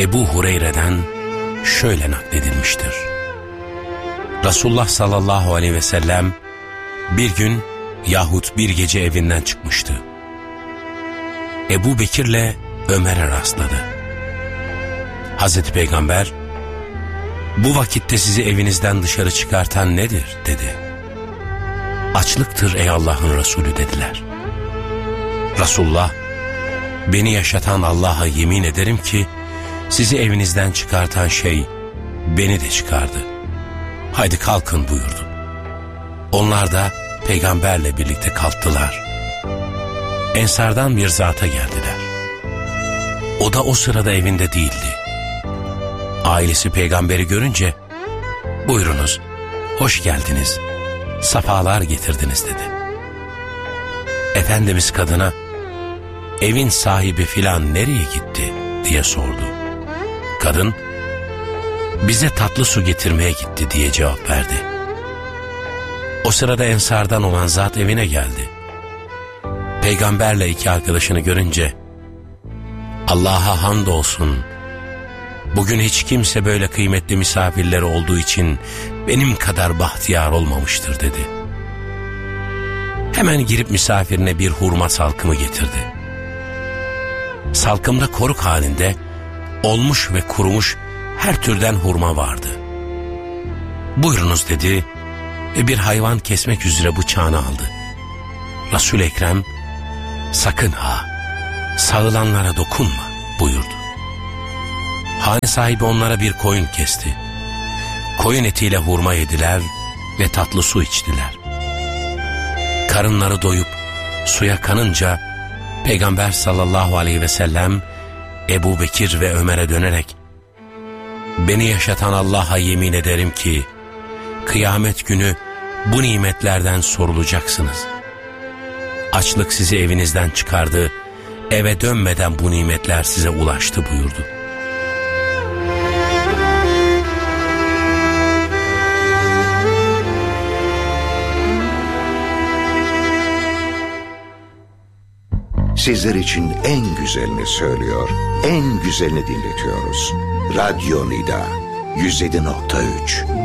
Ebu Hureyre'den şöyle nakledilmiştir. Resulullah sallallahu aleyhi ve sellem bir gün yahut bir gece evinden çıkmıştı. Ebu Bekir'le Ömer'e rastladı. Hazreti Peygamber, "Bu vakitte sizi evinizden dışarı çıkartan nedir?" dedi. "Açlıktır ey Allah'ın Resulü" dediler. Resulullah, "Beni yaşatan Allah'a yemin ederim ki sizi evinizden çıkartan şey beni de çıkardı. Haydi kalkın" buyurdu. Onlar da peygamberle birlikte kalktılar. Ensardan bir zata geldiler. O da o sırada evinde değildi. Ailesi peygamberi görünce, "Buyurunuz, hoş geldiniz, safalar getirdiniz" dedi. Efendimiz kadına, "Evin sahibi filan nereye gitti?" diye sordu. Kadın, "Bize tatlı su getirmeye gitti" diye cevap verdi. O sırada ensardan olan zat evine geldi. Peygamberle iki arkadaşını görünce, "Allah'a hamdolsun, bugün hiç kimse böyle kıymetli misafirleri olduğu için benim kadar bahtiyar olmamıştır" dedi. Hemen girip misafirine bir hurma salkımı getirdi. Salkımda koruk halinde olmuş ve kurumuş her türden hurma vardı. "Buyurunuz" dedi ve bir hayvan kesmek üzere bıçağını aldı. Resul-i Ekrem, "Sakın ha, sağılanlara dokunma" buyurdu. Hane sahibi onlara bir koyun kesti. Koyun etiyle hurma yediler ve tatlı su içtiler. Karınları doyup suya kanınca Peygamber sallallahu aleyhi ve sellem Ebu Bekir ve Ömer'e dönerek, "Beni yaşatan Allah'a yemin ederim ki kıyamet günü bu nimetlerden sorulacaksınız. Açlık sizi evinizden çıkardı, eve dönmeden bu nimetler size ulaştı" buyurdu. Sizler için en güzelini söylüyor, en güzelini dinletiyoruz. Radyo Nida 107.3